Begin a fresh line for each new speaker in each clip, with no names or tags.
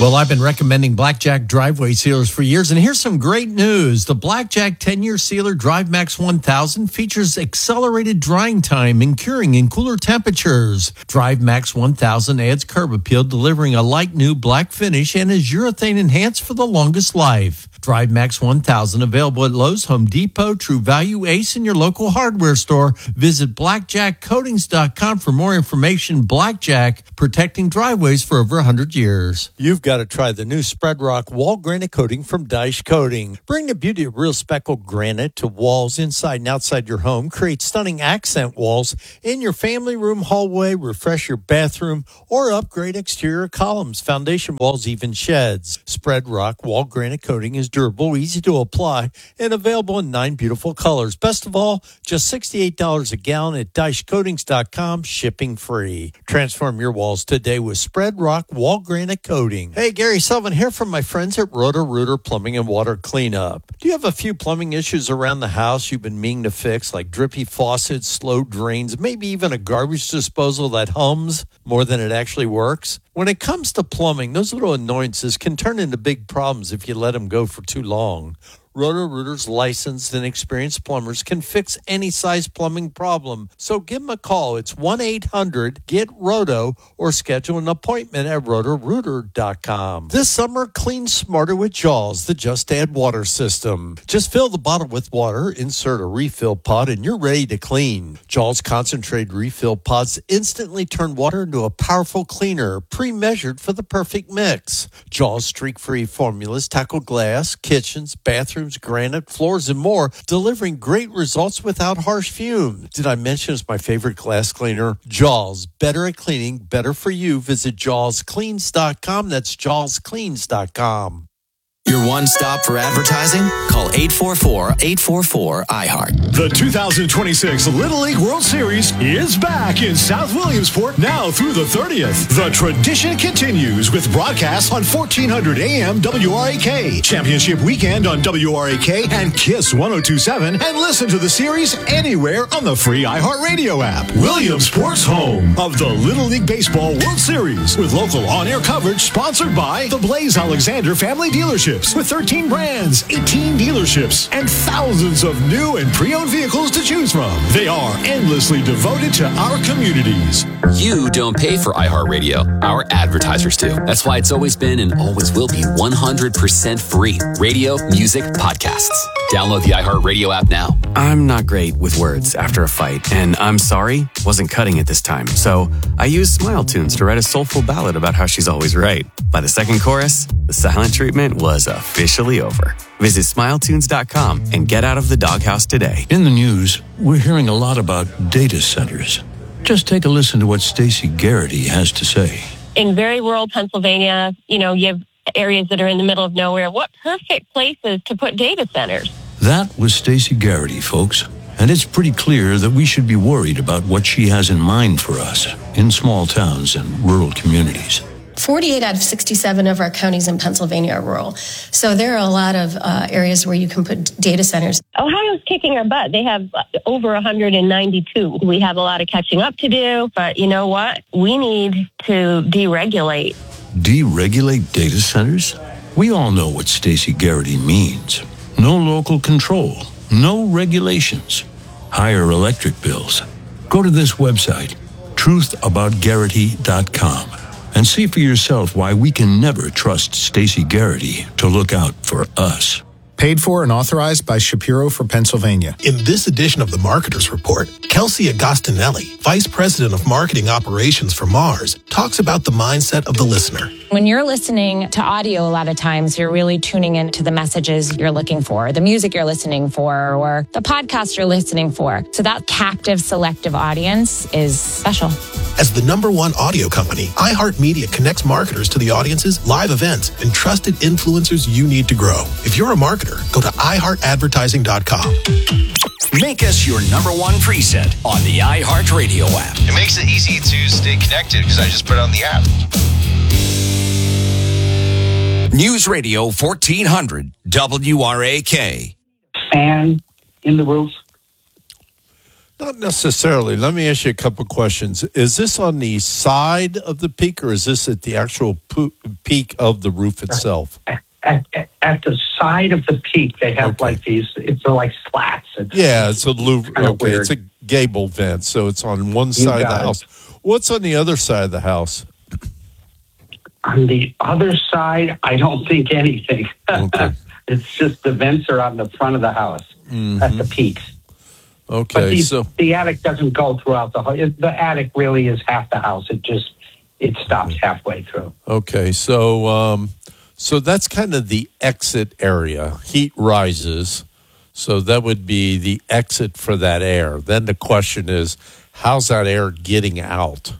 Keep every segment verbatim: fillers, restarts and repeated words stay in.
Well, I've been recommending Blackjack driveway sealers for years, and here's some great news. The Blackjack ten-year sealer DriveMax one thousand features accelerated drying time and curing in cooler temperatures. DriveMax one thousand adds curb appeal, delivering a light new black finish, and is urethane enhanced for the longest life. DriveMax one thousand available at Lowe's, Home Depot, True Value, Ace, and your local hardware store. Visit blackjack coatings dot com for more information. Blackjack, protecting driveways for over one hundred years. You've got to try the new Spread Rock Wall Granite Coating from Dyche Coating. Bring the beauty of real speckled granite to walls inside and outside your home. Create stunning accent walls in your family room, hallway. Refresh your bathroom or upgrade exterior columns, foundation walls, even sheds. Spread Rock Wall Granite Coating is durable, easy to apply, and available in nine beautiful colors. Best of all, just sixty-eight dollars a gallon at dyche coatings dot com, shipping free. Transform your walls today with Spread Rock Wall Granite Coating. Hey, Gary Sullivan here from my friends at Roto-Rooter Plumbing and Water Cleanup. Do you have a few plumbing issues around the house you've been meaning to fix, like drippy faucets, slow drains, maybe even a garbage disposal that hums more than it actually works? When it comes to plumbing, those little annoyances can turn into big problems if you let them go for too long. Roto-Rooter's licensed and experienced plumbers can fix any size plumbing problem. So give them a call. It's one eight hundred get roto or schedule an appointment at roto rooter dot com. This summer, clean smarter with Jaws, the Just Add Water system. Just fill the bottle with water, insert a refill pod, and you're ready to clean. Jaws concentrated refill pods instantly turn water into a powerful cleaner, pre-measured for the perfect mix. Jaws streak-free formulas tackle glass, kitchens, bathrooms, granite, floors, and more, delivering great results without harsh fumes. Did I mention it's my favorite glass cleaner? Jaws, better at cleaning, better for you. Visit jaws cleans dot com. That's jaws cleans dot com.
Your one stop for advertising? Call eight four four, eight four four, I heart.
The two thousand twenty-six Little League World Series is back in South Williamsport now through the thirtieth. The tradition continues with broadcasts on fourteen hundred A M W R A K, Championship Weekend on W R A K and KISS one oh two point seven, and listen to the series anywhere on the free iHeartRadio app. Williamsport's home of the Little League Baseball World Series with local on-air coverage sponsored by the Blaze Alexander Family Dealership. With thirteen brands, eighteen dealerships, and thousands of new and pre-owned vehicles to choose from. They are endlessly devoted to our communities.
You don't pay for iHeartRadio. Our advertisers do. That's why it's always been and always will be one hundred percent free. Radio, music, podcasts. Download the iHeartRadio app now.
I'm not great with words after a fight, and I'm sorry wasn't cutting it this time. So I used Smile Tunes to write a soulful ballad about how she's always right. By the second chorus, the silent treatment was officially over. Visit smile tunes dot com and get out of the doghouse today.
In the news, we're hearing a lot about data centers. Just take a listen to what Stacey Garrity has to say.
In very rural Pennsylvania, you know, you have areas that are in the middle of nowhere. What perfect places to put data centers?
That was Stacey Garrity, folks. And it's pretty clear that we should be worried about what she has in mind for us in small towns and rural communities.
forty-eight out of sixty-seven of our counties in Pennsylvania are rural. So there are a lot of uh, areas where you can put data centers.
Ohio's kicking our butt. They have over one hundred ninety-two. We have a lot of catching up to do, but you know what? We need to deregulate.
Deregulate data centers? We all know what Stacey Garrity means. No local control, no regulations, higher electric bills. Go to this website, truth about garrity dot com. And see for yourself why we can never trust Stacey Garrity to look out for us.
Paid for and authorized by Shapiro for Pennsylvania.
In this edition of the Marketer's Report, Kelsey Agostinelli, Vice President of Marketing Operations for Mars, talks about the mindset of the listener.
When you're listening to audio, a lot of times you're really tuning into the messages you're looking for, the music you're listening for, or the podcast you're listening for. So that captive, selective audience is special.
As the number one audio company, iHeartMedia connects marketers to the audiences, live events, and trusted influencers you need to grow. If you're a marketer, go to i heart advertising dot com.
Make us your number one preset on the iHeartRadio app.
It makes it easy to stay connected because I just put it on the app.
News Radio fourteen hundred W R A K.
Fan in the roof.
Not necessarily. Let me ask you a couple questions. Is this on the side of the peak, or is this at the actual po- peak of the roof itself?
At, at, at the side of the peak, they have okay. like these, it's like slats. It's,
yeah, it's a louver. Okay,
weird.
It's a gable vent, so it's on one side of the house. It. What's on the other side of the house?
On the other side, I don't think anything. Okay. It's just the vents are on the front of the house mm-hmm. at the peaks.
Okay,
but the,
so
the attic doesn't go throughout the whole. The attic really is half the house. It just it stops halfway through.
Okay, so um, so that's kind of the exit area. Heat rises, so that would be the exit for that air. Then the question is, how's that air getting out?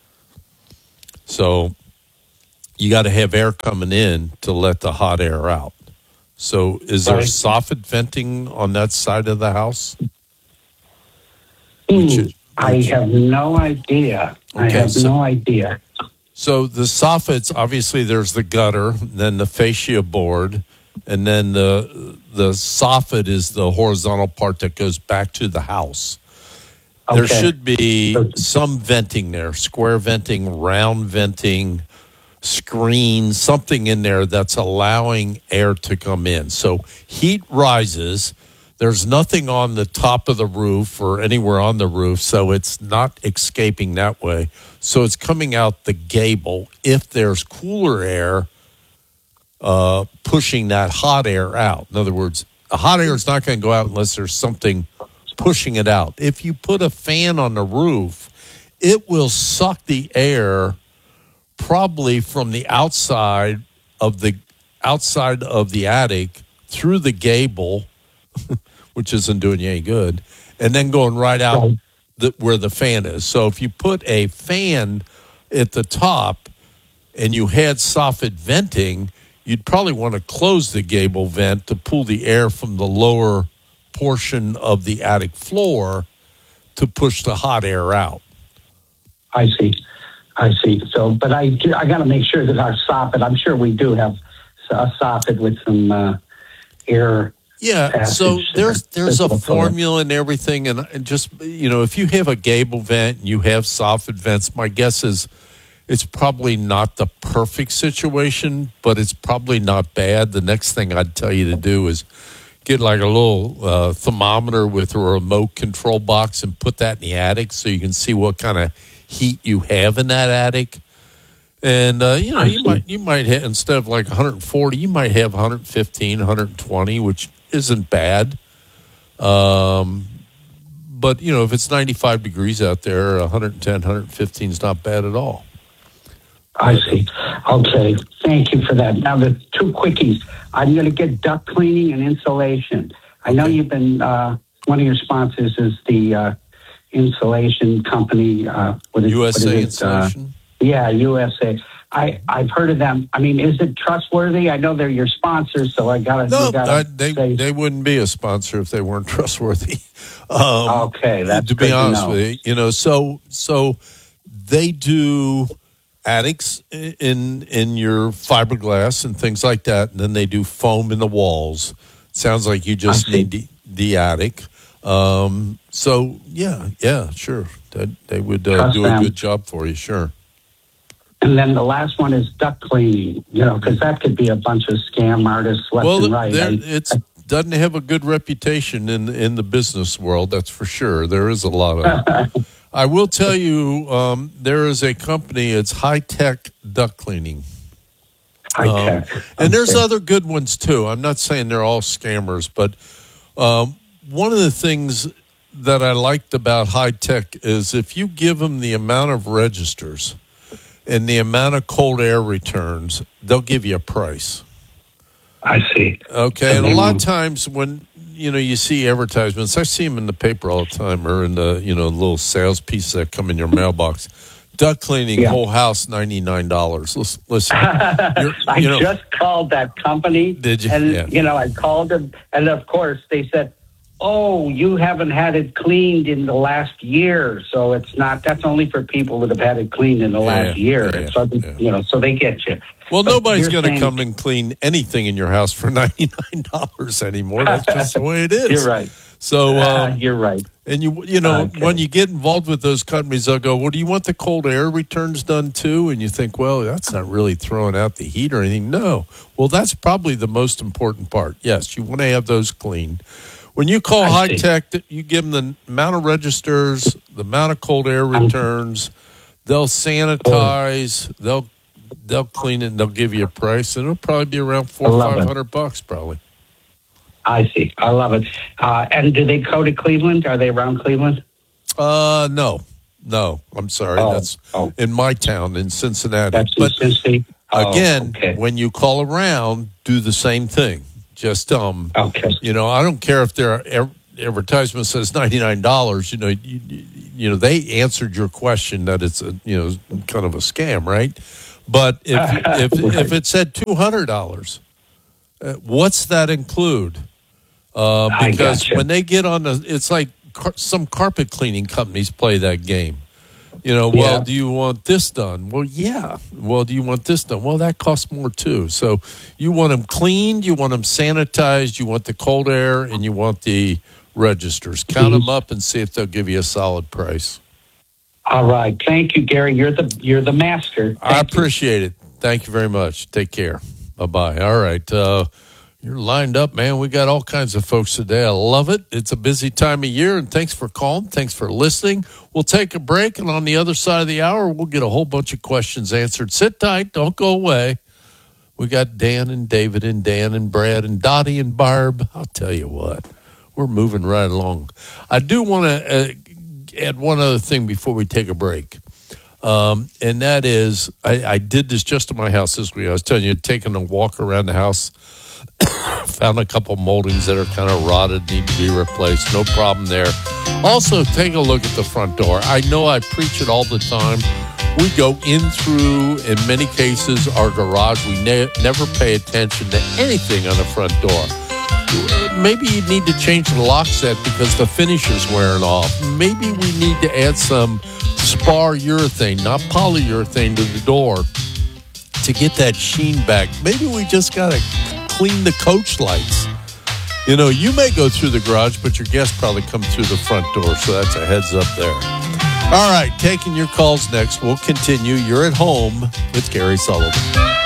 So you got to have air coming in to let the hot air out. So is there right. soffit venting on that side of the house?
Mm, is, I have no idea. Okay, I have so, no idea.
So the soffits, obviously there's the gutter, then the fascia board, and then the the soffit is the horizontal part that goes back to the house. Okay. There should be some venting there, square venting, round venting, screen, something in there that's allowing air to come in. So heat rises. There's nothing on the top of the roof or anywhere on the roof, so it's not escaping that way. So it's coming out the gable. If there's cooler air uh, pushing that hot air out. In other words, the hot air is not going to go out unless there's something pushing it out. If you put a fan on the roof, it will suck the air probably from the outside of the outside of the attic through the gable, which isn't doing you any good, and then going right out the, where the fan is. So if you put a fan at the top and you had soffit venting, you'd probably want to close the gable vent to pull the air from the lower portion of the attic floor to push the hot air out.
I see. I see. So, but I, I got to make sure that our soffit, I'm sure we do have a soffit with some uh, air.
Yeah, so there's there's a formula and everything, and, and just, you know, if you have a gable vent and you have soffit vents, my guess is it's probably not the perfect situation, but it's probably not bad. The next thing I'd tell you to do is get like a little uh, thermometer with a remote control box and put that in the attic so you can see what kind of heat you have in that attic. And, uh, you know, you might, you might have, instead of like one hundred forty, you might have one hundred fifteen, one hundred twenty, which isn't bad. Um, but, you know, if it's ninety-five degrees out there, one hundred ten, one hundred fifteen is not bad at all.
I see. Okay. Thank you for that. Now, the two quickies. I'm going to get duct cleaning and insulation. I know you've been, uh, one of your sponsors is the uh, insulation company. Uh, what is,
U S A
what is
Insulation?
Uh, yeah, U S A. I, I've heard of them. I mean, is it trustworthy? I know they're your sponsors, so I got to
No,
gotta
I, they,
say.
they wouldn't be a sponsor if they weren't trustworthy. Um,
okay, that's
to be honest
to know.
with you. You know, so so they do attics in in your fiberglass and things like that, and then they do foam in the walls. Sounds like you just need the, the attic. Um, so yeah, yeah, sure, they, they would uh, do a good job for you, sure.
And then the last one is duct cleaning, you know, because that could be a bunch of scam artists left
well,
and right. I,
it's doesn't have a good reputation in in the business world, that's for sure. There is a lot of. I will tell you, um, there is a company. It's High Tech Duct Cleaning.
High Tech,
um, and there's other good ones too. I'm not saying they're all scammers, but um, one of the things that I liked about High Tech is if you give them the amount of registers and the amount of cold air returns, they'll give you a price.
I see.
Okay, and a lot of times when, you know, you see advertisements, I see them in the paper all the time, or in the, you know, little sales pieces that come in your mailbox. Duct cleaning, yeah. Whole house, ninety-nine dollars. Listen, listen
I
you know,
just called that company.
Did you?
And,
yeah.
you know, I called them, and of course they said, oh, you haven't had it cleaned in the last year, so it's not, that's only for people that have had it cleaned in the
yeah,
last year.
Yeah,
so,
yeah.
you know, so they get you.
Well,
but
nobody's going to
saying,
come and clean anything in your house for ninety-nine dollars anymore. That's just the way it is.
You're right.
So, um,
uh, you're right.
And you you know,
Okay.
when you get involved with those companies, they'll go, well, do you want the cold air returns done too? And you think, well, that's not really throwing out the heat or anything. No. Well, that's probably the most important part. Yes, you want to have those clean. When you call
I
High
see.
Tech, you give them the amount of registers, the amount of cold air returns. They'll sanitize. They'll they'll clean it. And they'll give you a price, and it'll probably be around four
I
or
love
five
it.
hundred bucks, probably.
I see. I love it. Uh, and do they go to Cleveland? Are they around Cleveland?
Uh, no, no. I'm sorry.
Oh,
That's
oh.
in my town in Cincinnati.
That's in
but
Cincy? Oh,
again,
okay.
when you call around, do the same thing. Just um,
Okay.
you know, I don't care if their ad- advertisement says ninety-nine dollars. You know, you, you know, they answered your question that it's a you know kind of a scam, right? But if if
Right.
if it said two hundred dollars, uh, what's that include? Uh,
I
because
gotcha.
when they get on the, it's like car- some carpet cleaning companies play that game. You know, well,
Yeah.
do you want this done? Well, yeah. Well, do you want this done? Well, that costs more too. So you want them cleaned, you want them sanitized, you want the cold air, and you want the registers. Count them up and see if they'll give you a solid price.
All right. Thank you, Gary. You're the you're the master.
I appreciate it. Thank you very much. Take care. Bye-bye. All right. Uh, you're lined up, man. We got all kinds of folks today. I love it. It's a busy time of year, and thanks for calling. Thanks for listening. We'll take a break, and on the other side of the hour, we'll get a whole bunch of questions answered. Sit tight. Don't go away. We got Dan and David and Dan and Brad and Dottie and Barb. I'll tell you what. We're moving right along. I do want to uh, add one other thing before we take a break. Um, and that is, I, I did this just at my house this week. I was telling you, taking a walk around the house, found a couple moldings that are kind of rotted, need to be replaced. No problem there. Also, take a look at the front door. I know I preach it all the time. We go in through, in many cases, our garage. We ne- never pay attention to anything on the front door. Maybe you need to change the lock set because the finish is wearing off. Maybe we need to add some spar urethane, not polyurethane, to the door to get that sheen back. Maybe we just got to clean the coach lights. You know, you may go through the garage, but your guests probably come through the front door, so that's a heads up there. All right, taking your calls next. We'll continue. You're at home with Gary Sullivan.